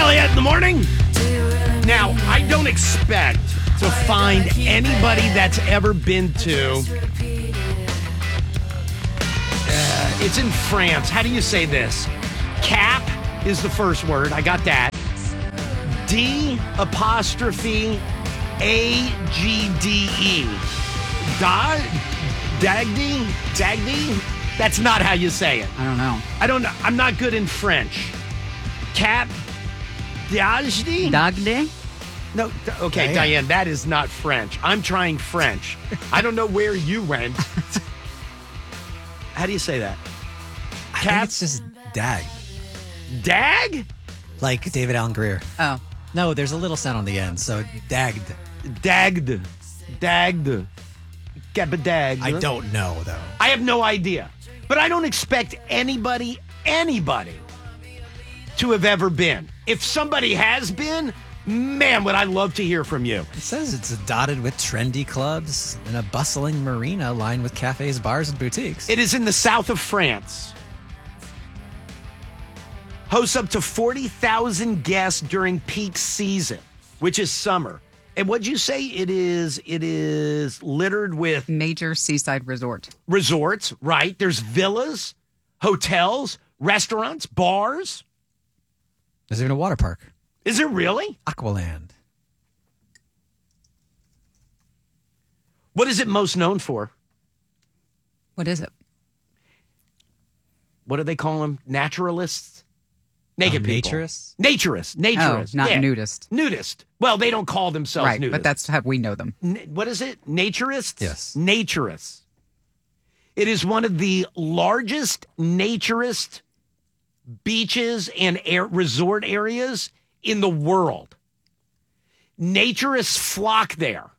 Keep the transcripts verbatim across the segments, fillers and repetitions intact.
Elliott in the morning. Now, I don't expect to find anybody that's ever been to. Uh, it's in France. How do you say this? Cap is the first word. I got that. D apostrophe A G D E. Da, Dagdy? Dagdy? That's not how you say it. I don't know. I don't know. I'm not good in French. Cap Dagdy? Dagde? No, th- okay, Diane. Diane, that is not French. I'm trying French. I don't know where you went. How do you say that? I Cap- think it's just dag. Dag? Like David Allen Greer. Oh. No, there's a little sound on the end, so dagged. Dagged. Dagged. Gabadag. I don't know, though. I have no idea. But I don't expect anybody, anybody to have ever been. If somebody has been, man, would I love to hear from you. It says it's dotted with trendy clubs and a bustling marina lined with cafes, bars, and boutiques. It is in the south of France. Hosts up to forty thousand guests during peak season, which is summer. And what'd you say? It is, it is littered with Major seaside resort. resorts, right? There's villas, hotels, restaurants, bars. There's even a water park. Is it really? Aqualand. What is it most known for? What is it? What do they call them? Naturalists? Naked Um, people. naturists? Naturists. Naturists. Oh, not yeah. nudist. Nudist. Well, they don't call themselves Right, nudists. but that's how we know them. N- what is it? Naturists? Yes. Naturists. It is one of the largest naturist beaches and air resort areas in the world. Naturists flock there.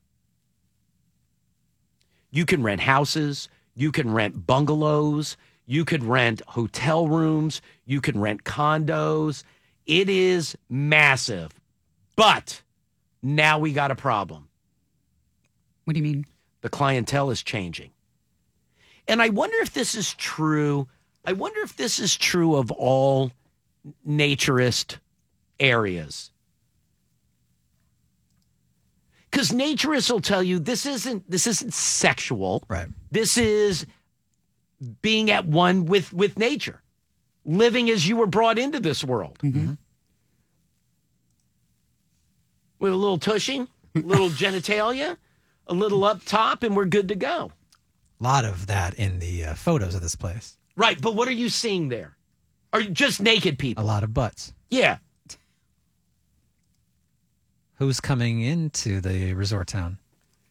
You can rent houses. You can rent bungalows. You could rent hotel rooms. You can rent condos. It is massive. But now we got a problem. What do you mean? The clientele is changing. And I wonder if this is true. I wonder if this is true of all naturist areas. Because naturists will tell you this isn't this isn't sexual. Right. This is being at one with, with nature, living as you were brought into this world. Mm-hmm. With a little tushing, a little genitalia, a little up top, and we're good to go. A lot of that in the uh, photos of this place. Right, but what are you seeing there? Are you just naked A people? lot of butts. Yeah. Who's coming into the resort town?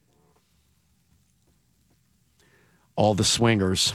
All the swingers.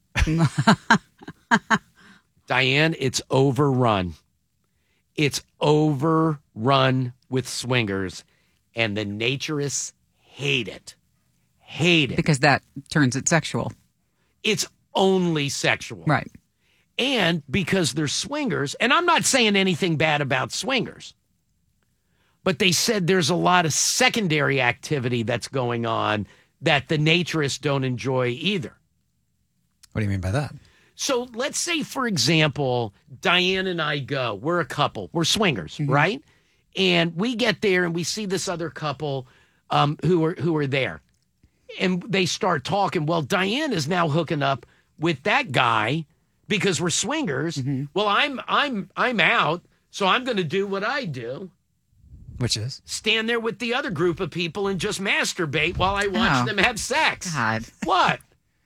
Diane, it's overrun. It's overrun with swingers, and the naturists hate it. Hate it. Because that turns it sexual. It's only sexual. Right. And because they're swingers, and I'm not saying anything bad about swingers, but they said there's a lot of secondary activity that's going on that the naturists don't enjoy either. What do you mean by that? So let's say, for example, Diane and I go, we're a couple, we're swingers, Mm-hmm. right? And we get there and we see this other couple um, who are who are there. And they start talking. Well, Diane is now hooking up with that guy because we're swingers. Mm-hmm. Well, I'm I'm I'm out, so I'm going to do what I do. Which is? Stand there with the other group of people and just masturbate while I watch Oh. them have sex. God. What?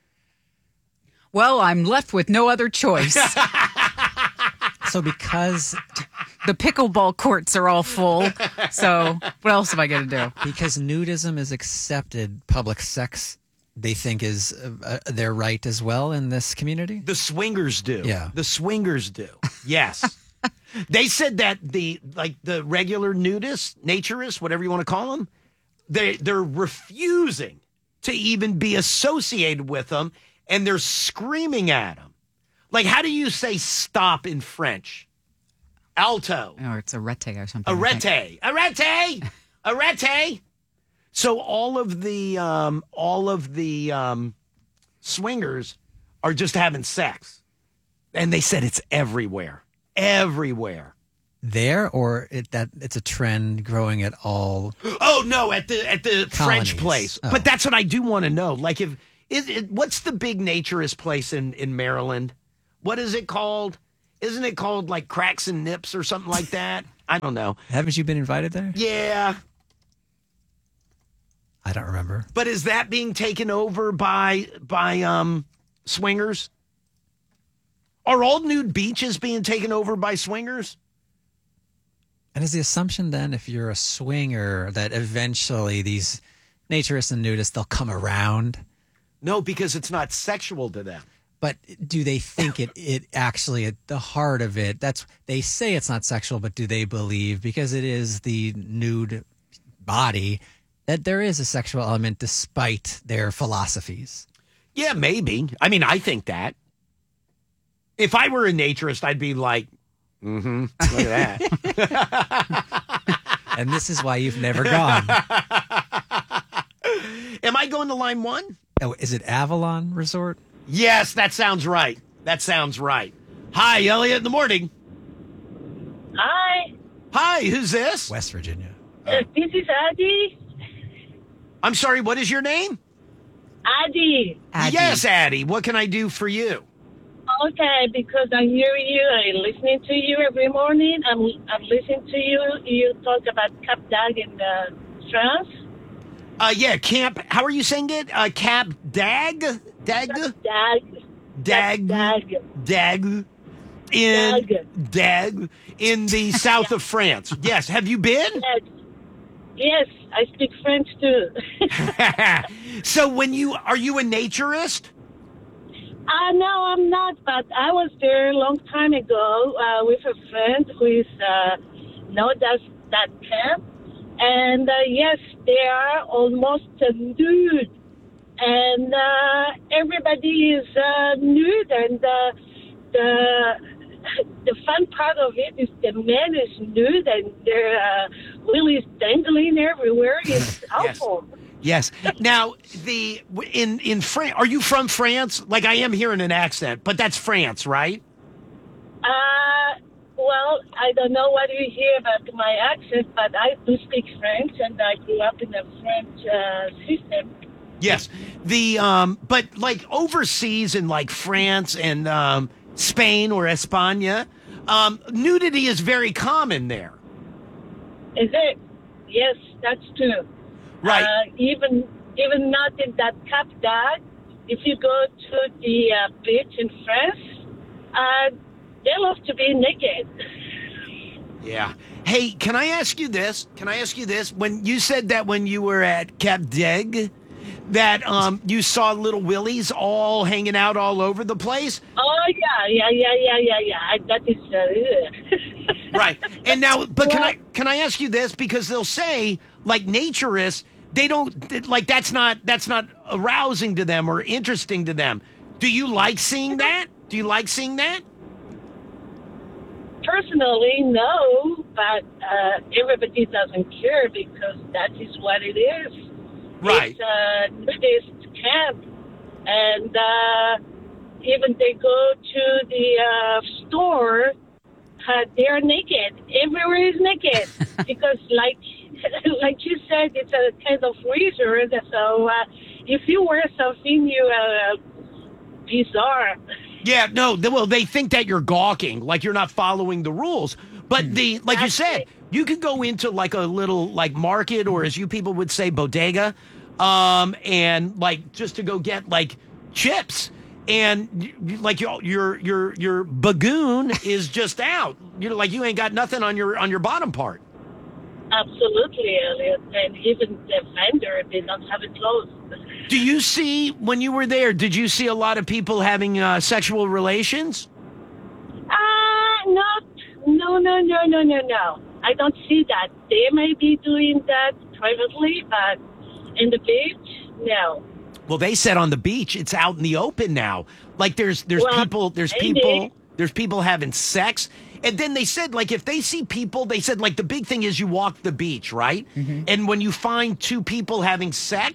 Well, I'm left with no other choice. So because The pickleball courts are all full. So what else am I going to do? because nudism is accepted, public sex they think is uh, uh, their right as well in this community. The swingers do. Yeah. The swingers do. Yes. They said that the like the regular nudists, naturists, whatever you want to call them, they they're refusing to even be associated with them, and they're screaming at them. Like, how do you say stop in French? Alto. Oh, it's arete or something. I think. Arete. Arete. Arete. So all of the um, all of the um, swingers are just having sex, and they said it's everywhere, everywhere. there, or it, that it's a trend growing at all? Oh no, at the at the French Colonies. place. Oh. But that's what I do want to know. Like, if is it, what's the big naturist place in in Maryland? What is it called? Isn't it called like Cracks and Nips or something like that? I don't know. Haven't you been invited there? Yeah, I don't remember. but is that being taken over by by um swingers? Are all nude beaches being taken over by swingers? And is the assumption then, if you're a swinger, that eventually these naturists and nudists, they'll come around? No, because it's not sexual to them. But do they think it, it actually, at the heart of it, that's, they say it's not sexual, but do they believe, because it is the nude body, that there is a sexual element despite their philosophies? Yeah, maybe. I mean, I think that. If I were a naturist, I'd be like, mm-hmm, look at that. And this is why you've never gone. Am I going to line one? Oh, is it Avalon Resort? Yes, that sounds right. That sounds right. Hi, Elliot in the morning. Hi, Hi, who's this? West Virginia. uh, this is Addie. I'm sorry, what is your name? Addie. Addie. Yes, Addie. What can I do for you? Okay, because I hear you, I'm listening to you every morning. I'm, I'm listening to you. You talk about Cap Dag in uh, France. Uh, yeah, Camp, how are you saying it? Uh, Cap Dag? Dag? Dag. Dag? Dag. Dag? In, Dag. Dag? In the south of France. Yes, have you been? Yes. Yes, I speak French too. So when you, are you a naturist? Uh, no, I'm not, but I was there a long time ago uh, with a friend who is, uh, no, that's that camp. And uh, yes, they are almost uh, nude. And uh, everybody is uh, nude. And uh, the the fun part of it is the man is nude and their uh, willies dangling everywhere. It's awful. Yes. Now, the in in France, are you from France? Like, I am hearing an accent, but that's France, right? Uh, well, I don't know what you hear about my accent, but I do speak French, and I grew up in a French uh, system. Yes. The um, but like overseas in like France and um, Spain or España, um, nudity is very common there. Is it? Yes, that's true. Right. Uh, even even not in that Cap d'Agde, if you go to the uh, beach in France, uh, they love to be naked. Yeah. Hey, can I ask you this? Can I ask you this? When you said that when you were at Cap d'Agde, that um, you saw little willies all hanging out all over the place? Oh yeah, yeah, yeah, yeah, yeah, yeah. I, that is. Uh, Right. And now, but can I can I ask you this? Because they'll say, like, naturists, they don't, like, that's not that's not arousing to them or interesting to them. Do you like seeing that? Do you like seeing that? Personally, no, but uh, everybody doesn't care because that is what it is. Right. It's a nudist camp, and uh, even they go to the uh, store. Uh, they're naked. Everywhere is naked because, like, like you said, it's a kind of wizard. So uh, if you wear something, you are uh, bizarre. Yeah, no, they, well, they think that you're gawking, like you're not following the rules. But the, like you said, you could go into like a little like market, or as you people would say, bodega, um, and like just to go get like chips. And you- like your your your your bagoon is just out. You know, like you ain't got nothing on your on your bottom part. Absolutely, Elliot. And even the vendor, they don't have it closed. Do you see when you were there? Did you see a lot of people having uh, sexual relations? Ah, uh, not, no, no, no, no, no, no. I don't see that. They may be doing that privately, but in the beach, no. Well, they said on the beach, it's out in the open now. Like there's there's Well, people there's maybe. people there's people having sex. And then they said, like, if they see people, they said, like, the big thing is you walk the beach, right? And when you find two people having sex,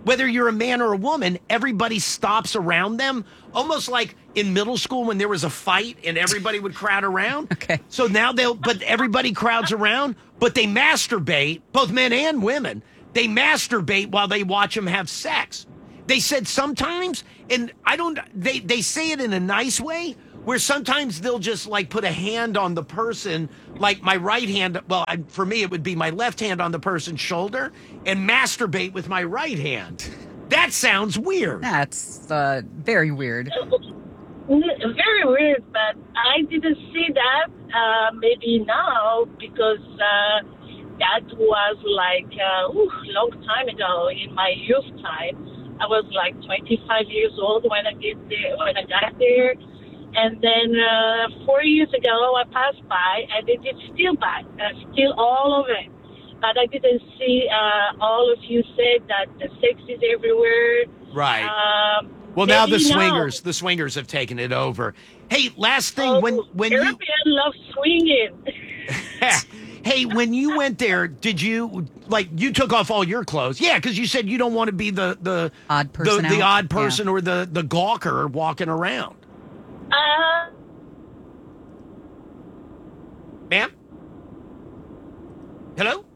whether you're a man or a woman, everybody stops around them, almost like in middle school when there was a fight and everybody would crowd around. Okay. So now they'll, but everybody crowds around, but they masturbate, both men and women. They masturbate while they watch them have sex. They said sometimes, and I don't, they, they say it in a nice way, where sometimes they'll just like put a hand on the person, like my right hand, well, I, for me, it would be my left hand on the person's shoulder and masturbate with my right hand. That sounds weird. That's uh, very weird. Very weird, but I didn't see that. Uh, maybe now because uh, that was like a uh, long time ago in my youth time. I was like twenty-five years old when I get there, when I got there. And then uh, four years ago, I passed by, and it is still back, uh, still all of it. But I didn't see uh, all of you said that the sex is everywhere. Right. Um, Well, now the maybe now. swingers, the swingers have taken it over. Hey, last thing, Oh, when when you, European love swinging. hey, when you went there, did you like you took off all your clothes? Yeah, because you said you don't want to be the the Odd person the, the out. odd person or the the gawker walking around. Uh, Ma'am? Hello?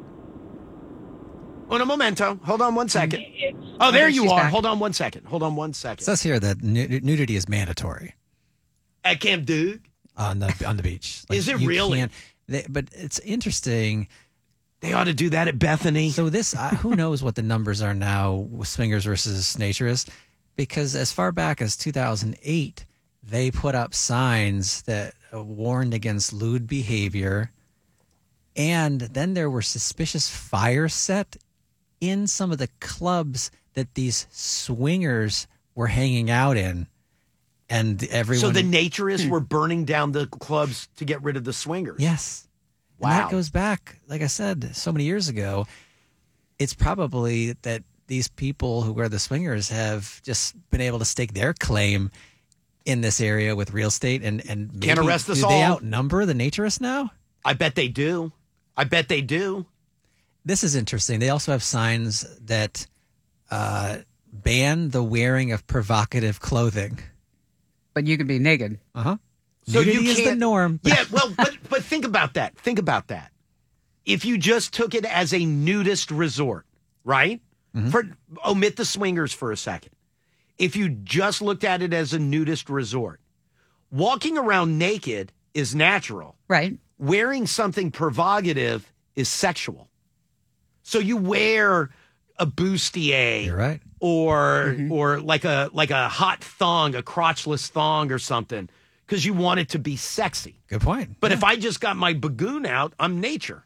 Un momento. Hold on one second. it's, Oh, there you She's are. back. Hold on one second. Hold on one second. It says here that nu- nudity is mandatory At Camp Duke? on the on the beach. Is it you really? can't- They, but it's interesting. They ought to do that at Bethany. So this, uh, who knows what the numbers are now with swingers versus naturists? Because as far back as two thousand eight, they put up signs that uh, warned against lewd behavior, and then there were suspicious fires set in some of the clubs that these swingers were hanging out in, and everyone. So the naturists were burning down the clubs to get rid of the swingers. Yes. And Wow. that goes back, like I said, so many years ago. It's probably that these people who are the swingers have just been able to stake their claim in this area with real estate, and and maybe, Can't arrest us do they all. outnumber the naturists now? I bet they do. I bet they do. This is interesting. They also have signs that uh, ban the wearing of provocative clothing. But you can be naked. Uh huh. So Nudity you is the can't- norm. but- Yeah, well, but but think about that. Think about that. If you just took it as a nudist resort, right? For omit the swingers for a second. If you just looked at it as a nudist resort, walking around naked is natural. Right. Wearing something provocative is sexual. So you wear a bustier You're right. or or like a like a hot thong, a crotchless thong or something, because you want it to be sexy. Good point. But if I just got my bagoon out, I'm nature.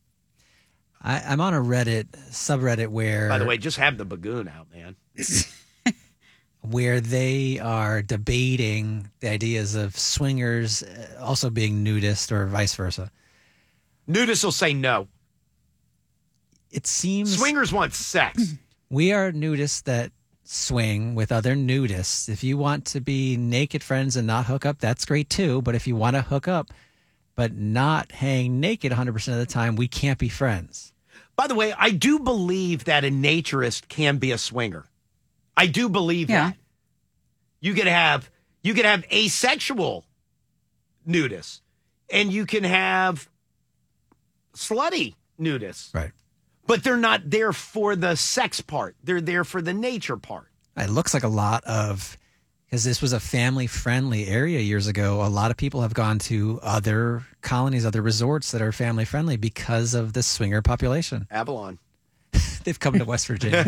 I, I'm on a Reddit subreddit where, By the way, just have the bagoon out, man. where they are debating the ideas of swingers uh, also being nudist or vice versa. Nudists will say no. It seems Swingers want sex. we are nudists that swing with other nudists. If you want to be naked friends and not hook up, that's great too. But if you want to hook up but not hang naked one hundred percent of the time, we can't be friends. By the way, I do believe that a naturist can be a swinger. I do believe Yeah. that. You could have you could have asexual nudists, and you can have slutty nudists. Right. But they're not there for the sex part. They're there for the nature part. It looks like a lot of, because this was a family friendly area years ago, a lot of people have gone to other colonies, other resorts that are family friendly because of the swinger population. Avalon. They've come to West Virginia.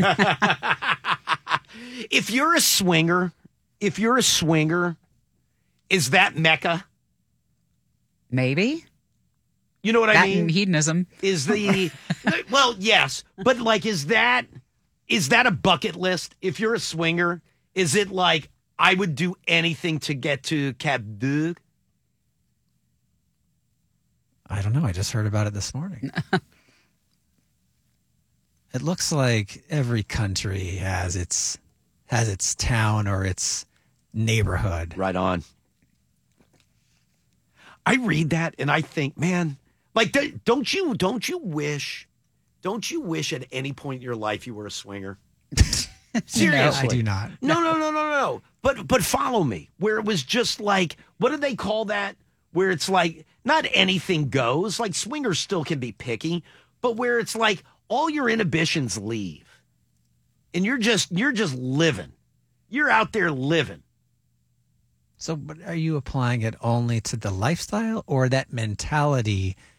If you're a swinger, if you're a swinger, is that Mecca? Maybe. You know what I That mean? and hedonism. Is the well, yes, but like, is that is that a bucket list? If you're a swinger, is it like I would do anything to get to Cap Duc? I don't know. I just heard about it this morning. It looks like every country has its has its town or its neighborhood. Right on. I read that and I think, man, like, don't you don't you wish, don't you wish at any point in your life you were a swinger? Seriously. I do not. No, no, no, no, no, no. But but follow me. Where it was just like, what do they call that? Where it's like not anything goes. Like swingers still can be picky, but where it's like all your inhibitions leave, and you're just you're just living. You're out there living. So, but are you applying it only to the lifestyle or that mentality